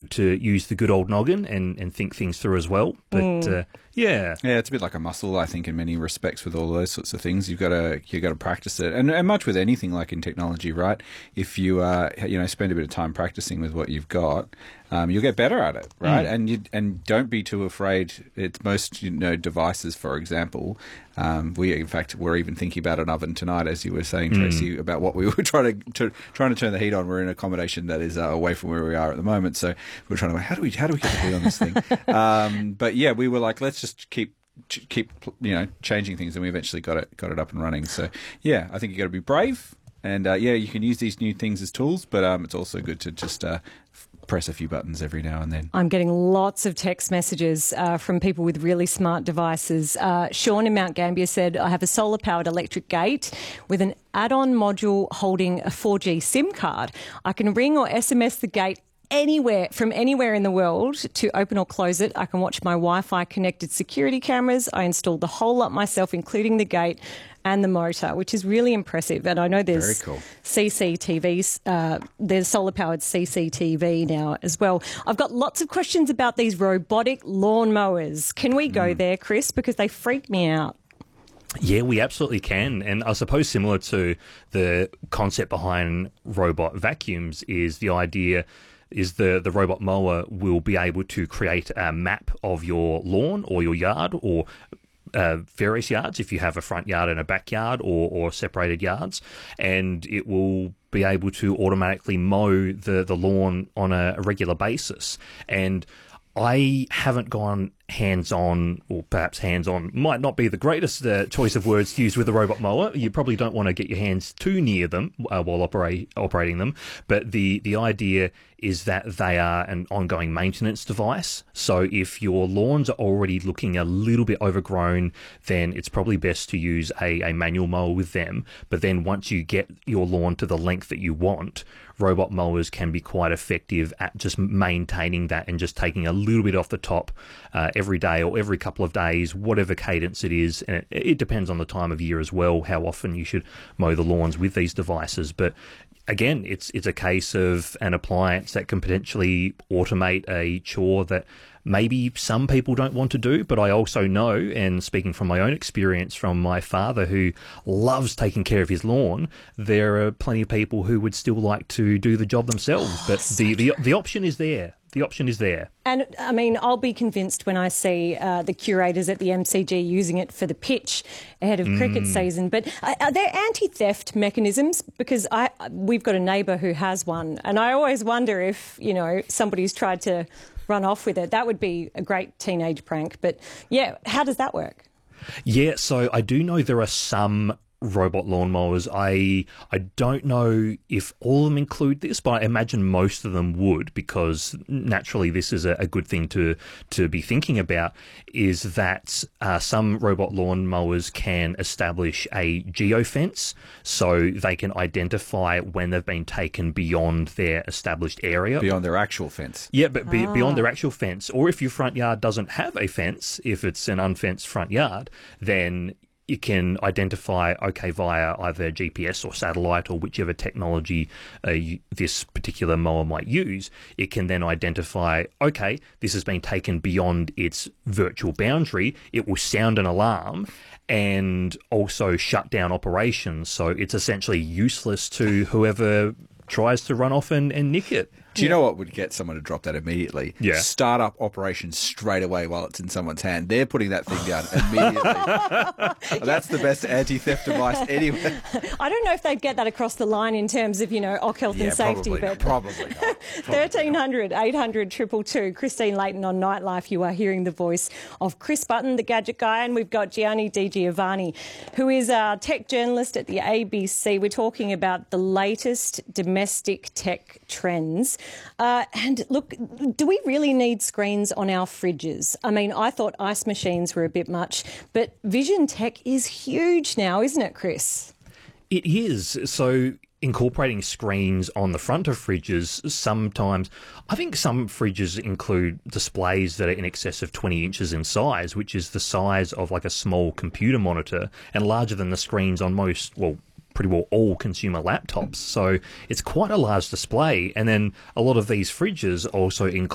to use the good old noggin and think things through as well. But yeah, it's a bit like a muscle, I think, in many respects with all those sorts of things. You've got to practice it, and much with anything like in technology, right? If you spend a bit of time practicing with what you've got, you'll get better at it, right? And don't be too afraid. It's most devices, for example. We're even thinking about an oven tonight, as you were saying, Tracy, about what we were trying to turn the heat on. We're in an accommodation that is away from where we are at the moment, so we're trying to how do we get the heat on this thing? But yeah, we were like, let's just keep changing things, and we eventually got it up and running. So yeah, I think you got to be brave, and you can use these new things as tools, but it's also good to just press a few buttons every now and then. I'm getting lots of text messages from people with really smart devices. Sean in Mount Gambier said, I have a solar-powered electric gate with an add-on module holding a 4G SIM card. I can ring or SMS the gate from anywhere in the world to open or close it. I can watch my Wi-Fi connected security cameras. I installed the whole lot myself, including the gate and the motor, which is really impressive. And I know there's CCTVs, there's solar-powered CCTV now as well. I've got lots of questions about these robotic lawnmowers. Can we go there, Chris? Because they freak me out. Yeah, we absolutely can. And I suppose similar to the concept behind robot vacuums is the idea is the robot mower will be able to create a map of your lawn or your yard or various yards if you have a front yard and a backyard or separated yards, and it will be able to automatically mow the lawn on a regular basis. And I haven't gone hands-on, or perhaps hands-on might not be the greatest choice of words to use with a robot mower. You probably don't want to get your hands too near them while operating them. But the idea is that they are an ongoing maintenance device. So if your lawns are already looking a little bit overgrown, then it's probably best to use a manual mower with them. But then once you get your lawn to the length that you want, robot mowers can be quite effective at just maintaining that and just taking a little bit off the top every day or every couple of days, whatever cadence it is. And it depends on the time of year as well, how often you should mow the lawns with these devices. But again, it's a case of an appliance that can potentially automate a chore that maybe some people don't want to do, but I also know, and speaking from my own experience from my father who loves taking care of his lawn, there are plenty of people who would still like to do the job themselves. But the option is there. The option is there. And, I mean, I'll be convinced when I see the curators at the MCG using it for the pitch ahead of cricket season. But are there anti-theft mechanisms? Because we've got a neighbour who has one, and I always wonder if, somebody's tried to run off with it. That would be a great teenage prank. But, yeah, how does that work? Yeah, so I do know there are some robot lawnmowers. I don't know if all of them include this, but I imagine most of them would, because naturally this is a good thing to be thinking about, is that some robot lawnmowers can establish a geofence, so they can identify when they've been taken beyond their established area. Beyond their actual fence. Yeah, but beyond their actual fence. Or if your front yard doesn't have a fence, if it's an unfenced front yard, then you can identify, via either GPS or satellite or whichever technology this particular mower might use, it can then identify, this has been taken beyond its virtual boundary. It will sound an alarm and also shut down operations. So it's essentially useless to whoever tries to run off and nick it. Do you know what would get someone to drop that immediately? Yeah. Start up operations straight away while it's in someone's hand. They're putting that thing down immediately. That's the best anti-theft device anywhere. I don't know if they'd get that across the line in terms of, health and safety. Probably not. 1300 800 222. Christine Layton on Nightlife. You are hearing the voice of Chris Button, the gadget guy, and we've got Gianni Di Giovanni, who is a tech journalist at the ABC. We're talking about the latest domestic tech trends. And look, do we really need screens on our fridges? I mean, I thought ice machines were a bit much, but vision tech is huge now, isn't it, Chris? It is. So incorporating screens on the front of fridges, sometimes, I think some fridges include displays that are in excess of 20 inches in size, which is the size of like a small computer monitor and larger than the screens on most, pretty well all consumer laptops. So it's quite a large display. And then a lot of these fridges also include